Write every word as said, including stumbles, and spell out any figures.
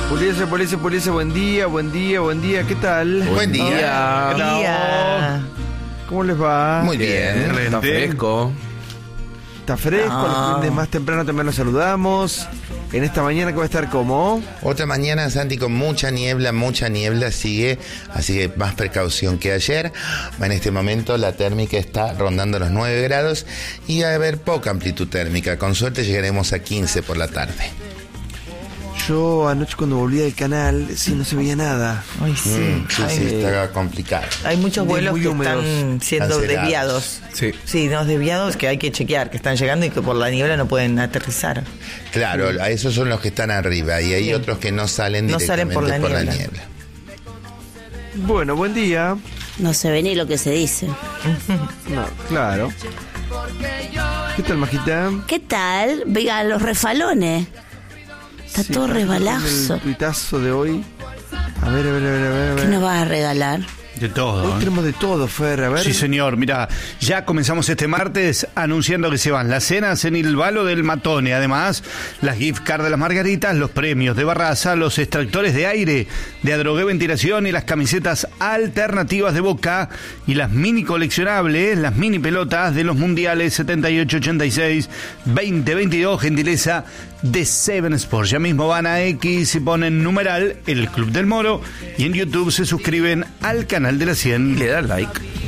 Puliese, Puliese, Puliese, buen día, buen día, buen día, ¿qué tal? Buen día. Buen día. ¿Cómo les va? Muy bien. bien. Está fresco. Está fresco, No. los fines más temprano también los saludamos. En esta mañana que va a estar como... Otra mañana, Santi, con mucha niebla, mucha niebla sigue, así que más precaución que ayer. En este momento la térmica está rondando los nueve grados y va a haber poca amplitud térmica. Con suerte llegaremos a quince por la tarde. Yo anoche cuando volví del canal, sí, no se veía nada. Ay, sí. Mm, sí, Ay, sí, está complicado. Hay muchos Muy vuelos que húmedos. están siendo Cancelados. desviados. Sí. Sí, no, desviados que hay que chequear, que están llegando y que por la niebla no pueden aterrizar. Claro, a esos son los que están arriba y hay Sí. otros que no salen No directamente salen por la por la niebla. niebla. Bueno, buen día. No se ve ni lo que se dice. No, claro. ¿Qué tal, Majita? ¿Qué tal? Venga, los refalones. Está Sí, todo con resbalazo. El tuitazo de hoy. A ver, a ver, a ver, a ver. a ver. ¿Qué nos vas a regalar? De todo. Hoy ¿eh? tenemos de todo, Fer, a ver. Sí, señor. Mira, ya comenzamos este martes anunciando que se van las cenas en el Valo del Matone. Además, las gift cards de las Margaritas, los premios de Barraza, los extractores de aire de Adrogué Ventilación y las camisetas alternativas de Boca y las mini coleccionables, las mini pelotas de los mundiales setenta y ocho, ochenta y seis, veinte veintidós, gentileza de Seven Sports. Ya mismo van a X y ponen numeral el Club del Moro y en YouTube se suscriben al canal de la cien. Le da like.